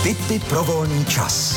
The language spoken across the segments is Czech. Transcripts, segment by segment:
Tipy pro volný čas.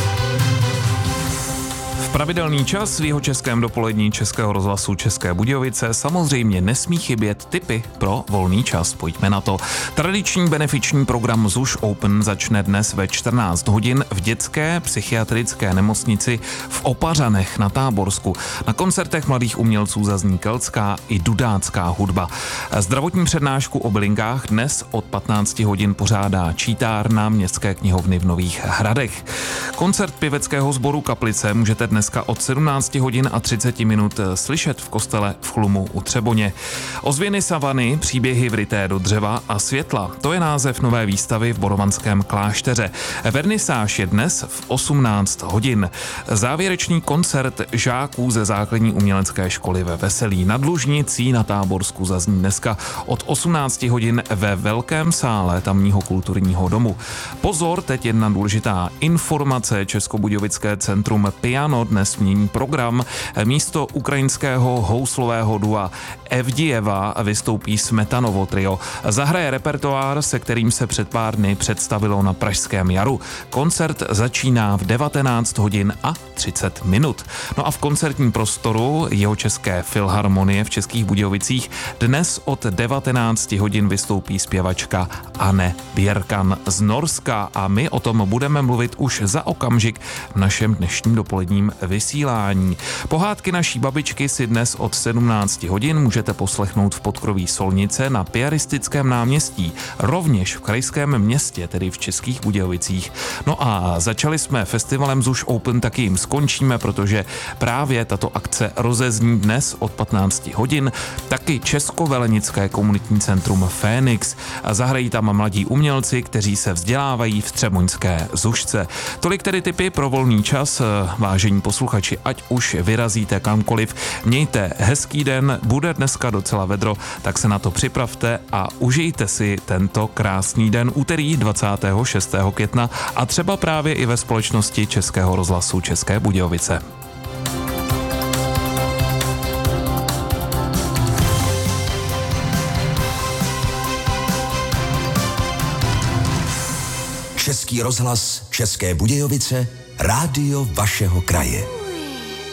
V pravidelný čas v jihočeském dopolední Českého rozhlasu České Budějovice samozřejmě nesmí chybět tipy pro volný čas. Pojďme na to. Tradiční benefiční program ZUŠ Open začne dnes ve 14 hodin v dětské psychiatrické nemocnici v Opařanech na Táborsku. Na koncertech mladých umělců zazní keltská i dudácká hudba. Zdravotní přednášku o bylinkách dnes od 15 hodin pořádá čítárna Městské knihovny v Nových Hradech. Koncert pěveckého sboru Kaplice můžete dneska od 17 hodin a 30 minut slyšet v kostele v Chlumu u Třeboně. Ozvěny savany, příběhy vryté do dřeva a světla. To je název nové výstavy v Borovanském klášteře. Vernisáž je dnes v 18 hodin. Závěrečný koncert žáků ze základní umělecké školy ve Veselí nad Lužnicí na Táborsku zazní dneska od 18 hodin ve velkém sále tamního kulturního domu. Pozor, teď jedna důležitá informace. Českobudějovické centrum Piano dnes mění program. Místo ukrajinského houslového dua Evdieva vystoupí Smetanovo trio. Zahraje repertoár, se kterým se před pár dny představilo na Pražském jaru. Koncert začíná v 19 hodin a 30 minut. No a v koncertním prostoru Jihočeské filharmonie v Českých Budějovicích dnes od 19 hodin vystoupí zpěvačka Anne Bjerkan z Norska a my o tom budeme mluvit už za okamžik v našem dnešním dopoledním vysílání. Pohádky naší babičky si dnes od 17 hodin můžete poslechnout v podkroví Solnice na Piaristickém náměstí, rovněž v krajském městě, tedy v Českých Budějovicích. No a začali jsme festivalem ZUŠ Open, taky jim skončíme, protože právě tato akce rozezní dnes od 15 hodin. Taky Českovelenické komunitní centrum Fénix. Zahrají tam mladí umělci, kteří se vzdělávají v třeboňské ZUŠce. Tolik tedy tipy pro volný čas, vážení posluchači, ať už vyrazíte kamkoliv. Mějte hezký den, bude dneska docela vedro, tak se na to připravte a užijte si tento krásný den, úterý 26. května a třeba právě i ve společnosti Českého rozhlasu České Budějovice. Český rozhlas České Budějovice, rádio vašeho kraje.